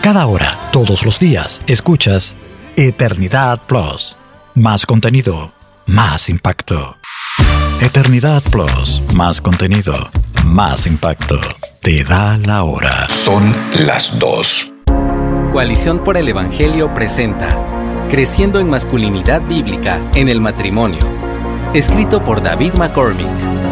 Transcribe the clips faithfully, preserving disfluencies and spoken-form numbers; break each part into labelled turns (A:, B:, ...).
A: Cada hora, todos los días, escuchas Eternidad Plus. Más contenido, más impacto. Eternidad Plus, más contenido, más impacto. Te da la hora.
B: Son las dos.
C: Coalición por el Evangelio presenta Creciendo en Masculinidad Bíblica en el Matrimonio. Escrito por David McCormick.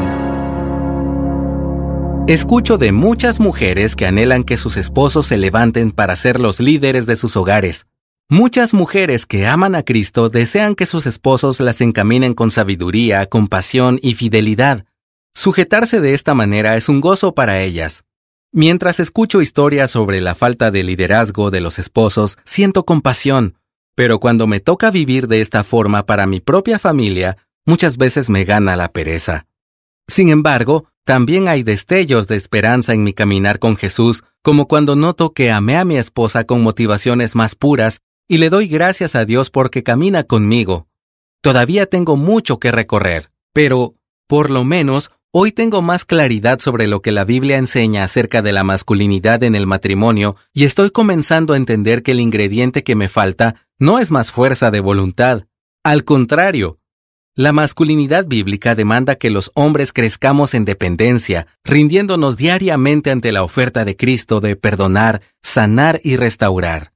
C: Escucho de muchas mujeres que anhelan que sus esposos se levanten para ser los líderes de sus hogares. Muchas mujeres que aman a Cristo desean que sus esposos las encaminen con sabiduría, compasión y fidelidad. Sujetarse de esta manera es un gozo para ellas. Mientras escucho historias sobre la falta de liderazgo de los esposos, siento compasión. Pero cuando me toca vivir de esta forma para mi propia familia, muchas veces me gana la pereza. Sin embargo, también hay destellos de esperanza en mi caminar con Jesús, como cuando noto que amé a mi esposa con motivaciones más puras y le doy gracias a Dios porque camina conmigo. Todavía tengo mucho que recorrer, pero, por lo menos, hoy tengo más claridad sobre lo que la Biblia enseña acerca de la masculinidad en el matrimonio y estoy comenzando a entender que el ingrediente que me falta no es más fuerza de voluntad. Al contrario, la masculinidad bíblica demanda que los hombres crezcamos en dependencia, rindiéndonos diariamente ante la oferta de Cristo de perdonar, sanar y restaurar.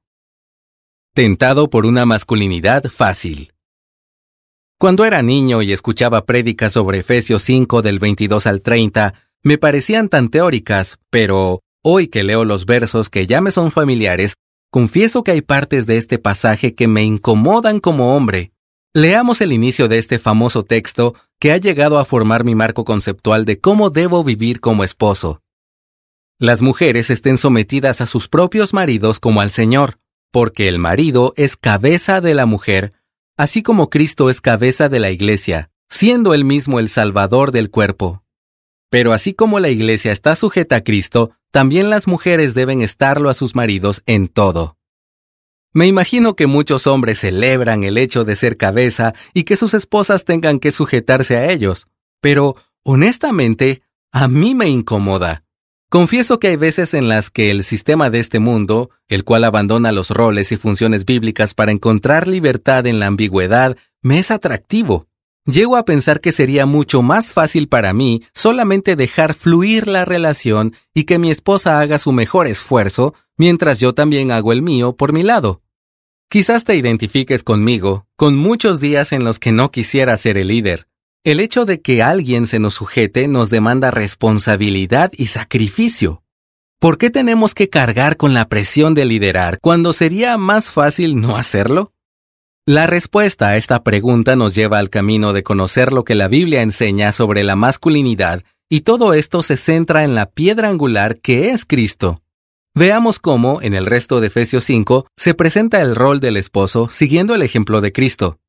C: Tentado por una masculinidad fácil. Cuando era niño y escuchaba prédicas sobre Efesios cinco del veintidós al treinta, me parecían tan teóricas, pero hoy que leo los versos que ya me son familiares, confieso que hay partes de este pasaje que me incomodan como hombre. Leamos el inicio de este famoso texto que ha llegado a formar mi marco conceptual de cómo debo vivir como esposo. Las mujeres estén sometidas a sus propios maridos como al Señor, porque el marido es cabeza de la mujer, así como Cristo es cabeza de la Iglesia, siendo él mismo el Salvador del cuerpo. Pero así como la Iglesia está sujeta a Cristo, también las mujeres deben estarlo a sus maridos en todo. Me imagino que muchos hombres celebran el hecho de ser cabeza y que sus esposas tengan que sujetarse a ellos, pero, honestamente, a mí me incomoda. Confieso que hay veces en las que el sistema de este mundo, el cual abandona los roles y funciones bíblicas para encontrar libertad en la ambigüedad, me es atractivo. Llego a pensar que sería mucho más fácil para mí solamente dejar fluir la relación y que mi esposa haga su mejor esfuerzo, mientras yo también hago el mío por mi lado. Quizás te identifiques conmigo, con muchos días en los que no quisiera ser el líder. El hecho de que alguien se nos sujete nos demanda responsabilidad y sacrificio. ¿Por qué tenemos que cargar con la presión de liderar cuando sería más fácil no hacerlo? La respuesta a esta pregunta nos lleva al camino de conocer lo que la Biblia enseña sobre la masculinidad, y todo esto se centra en la piedra angular que es Cristo. Veamos cómo, en el resto de Efesios cinco, se presenta el rol del esposo siguiendo el ejemplo de Cristo.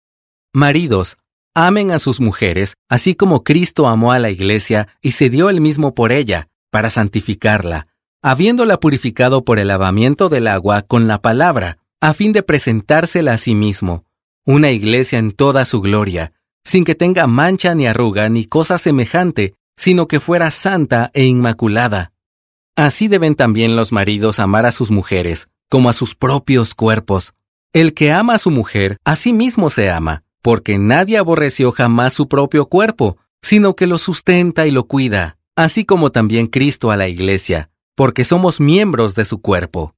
C: Maridos, amen a sus mujeres, así como Cristo amó a la Iglesia y se dio él mismo por ella, para santificarla, habiéndola purificado por el lavamiento del agua con la palabra, a fin de presentársela a sí mismo, una iglesia en toda su gloria, sin que tenga mancha ni arruga ni cosa semejante, sino que fuera santa e inmaculada. Así deben también los maridos amar a sus mujeres, como a sus propios cuerpos. El que ama a su mujer, a sí mismo se ama, porque nadie aborreció jamás su propio cuerpo, sino que lo sustenta y lo cuida, así como también Cristo a la Iglesia, porque somos miembros de su cuerpo.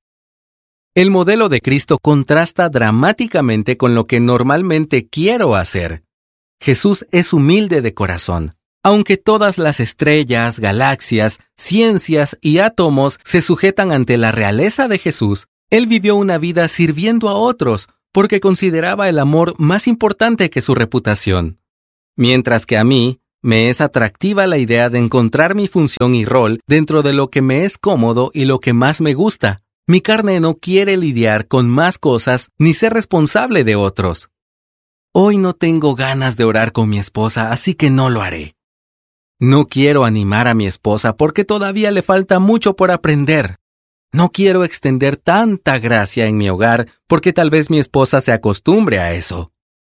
C: El modelo de Cristo contrasta dramáticamente con lo que normalmente quiero hacer. Jesús es humilde de corazón. Aunque todas las estrellas, galaxias, ciencias y átomos se sujetan ante la realeza de Jesús, él vivió una vida sirviendo a otros porque consideraba el amor más importante que su reputación. Mientras que a mí, me es atractiva la idea de encontrar mi función y rol dentro de lo que me es cómodo y lo que más me gusta. Mi carne no quiere lidiar con más cosas ni ser responsable de otros. Hoy no tengo ganas de orar con mi esposa, así que no lo haré. No quiero animar a mi esposa porque todavía le falta mucho por aprender. No quiero extender tanta gracia en mi hogar porque tal vez mi esposa se acostumbre a eso.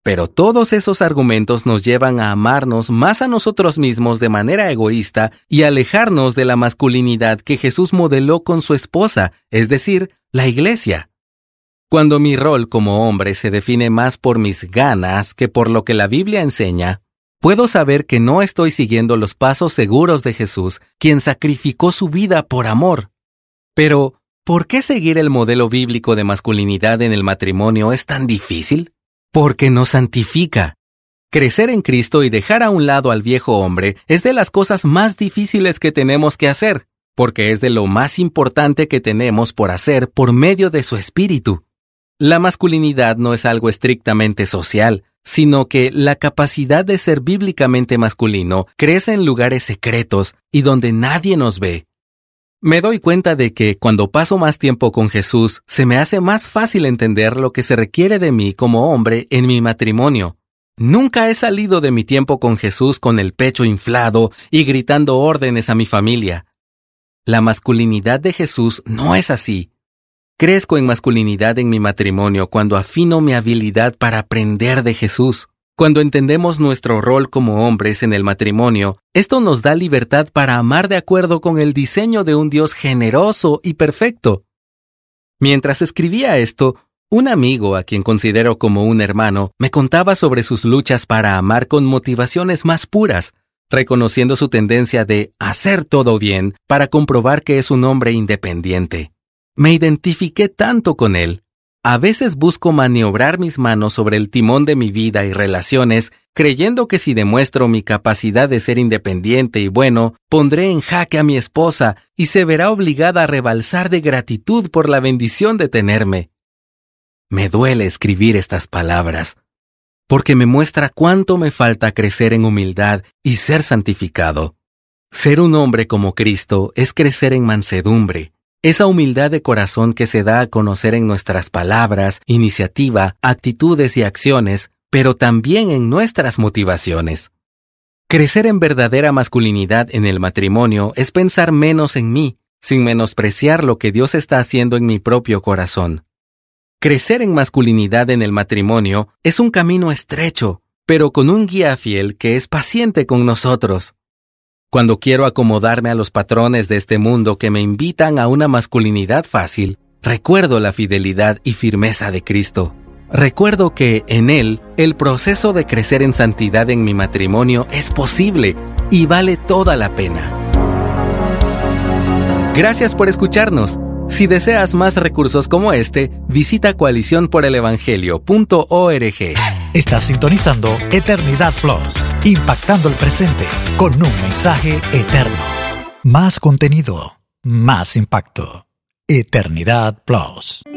C: Pero todos esos argumentos nos llevan a amarnos más a nosotros mismos de manera egoísta y alejarnos de la masculinidad que Jesús modeló con su esposa, es decir, la iglesia. Cuando mi rol como hombre se define más por mis ganas que por lo que la Biblia enseña, puedo saber que no estoy siguiendo los pasos seguros de Jesús, quien sacrificó su vida por amor. Pero, ¿por qué seguir el modelo bíblico de masculinidad en el matrimonio es tan difícil? Porque nos santifica. Crecer en Cristo y dejar a un lado al viejo hombre es de las cosas más difíciles que tenemos que hacer, porque es de lo más importante que tenemos por hacer por medio de su espíritu. La masculinidad no es algo estrictamente social, sino que la capacidad de ser bíblicamente masculino crece en lugares secretos y donde nadie nos ve. Me doy cuenta de que cuando paso más tiempo con Jesús, se me hace más fácil entender lo que se requiere de mí como hombre en mi matrimonio. Nunca he salido de mi tiempo con Jesús con el pecho inflado y gritando órdenes a mi familia. La masculinidad de Jesús no es así. Crezco en masculinidad en mi matrimonio cuando afino mi habilidad para aprender de Jesús. Cuando entendemos nuestro rol como hombres en el matrimonio, esto nos da libertad para amar de acuerdo con el diseño de un Dios generoso y perfecto. Mientras escribía esto, un amigo, a quien considero como un hermano, me contaba sobre sus luchas para amar con motivaciones más puras, reconociendo su tendencia de hacer todo bien para comprobar que es un hombre independiente. Me identifiqué tanto con él. A veces busco maniobrar mis manos sobre el timón de mi vida y relaciones, creyendo que si demuestro mi capacidad de ser independiente y bueno, pondré en jaque a mi esposa y se verá obligada a rebalsar de gratitud por la bendición de tenerme. Me duele escribir estas palabras, porque me muestra cuánto me falta crecer en humildad y ser santificado. Ser un hombre como Cristo es crecer en mansedumbre. Esa humildad de corazón que se da a conocer en nuestras palabras, iniciativa, actitudes y acciones, pero también en nuestras motivaciones. Crecer en verdadera masculinidad en el matrimonio es pensar menos en mí, sin menospreciar lo que Dios está haciendo en mi propio corazón. Crecer en masculinidad en el matrimonio es un camino estrecho, pero con un guía fiel que es paciente con nosotros. Cuando quiero acomodarme a los patrones de este mundo que me invitan a una masculinidad fácil, recuerdo la fidelidad y firmeza de Cristo. Recuerdo que, en Él, el proceso de crecer en santidad en mi matrimonio es posible y vale toda la pena. Gracias por escucharnos. Si deseas más recursos como este, visita coalición por el evangelio punto org.
A: Estás sintonizando Eternidad Plus, impactando el presente con un mensaje eterno. Más contenido, más impacto. Eternidad Plus.